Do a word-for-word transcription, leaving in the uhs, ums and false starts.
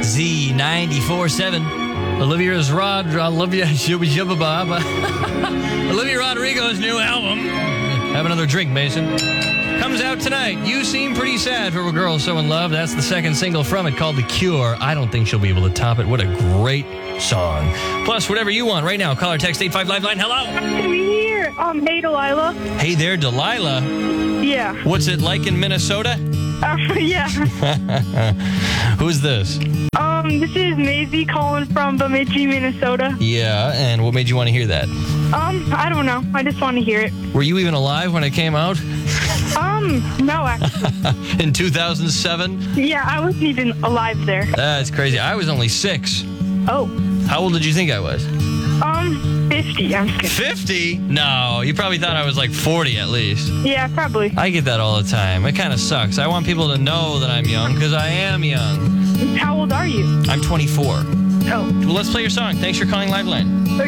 Z ninety-four point seven. Olivia's Rod, Olivia, Olivia Rodrigo's new album. Have another drink, Mason. Comes out tonight. You Seem Pretty Sad for a Girl So in Love. That's the second single from it, called The Cure. I don't think she'll be able to top it. What a great song. Plus, whatever you want right now. Call or text eight five Lifeline. Hello. Can we hear, um, Hey Delilah? Hey there, Delilah. Yeah. What's it like in Minnesota? Uh, yeah. Who's this? Um, this is Maisie calling from Bemidji, Minnesota. Yeah, and what made you want to hear that? Um, I don't know. I just want to hear it. Were you even alive when it came out? Um, no, actually. In two thousand seven? Yeah, I wasn't even alive there. That's crazy. I was only six. Oh. How old did you think I was? Um, fifty. I'm just kidding. fifty? No, you probably thought I was like forty at least. Yeah, probably. I get that all the time. It kind of sucks. I want people to know that I'm young because I am young. How old are you? I'm twenty-four. Oh. Well, let's play your song. Thanks for calling Liveline.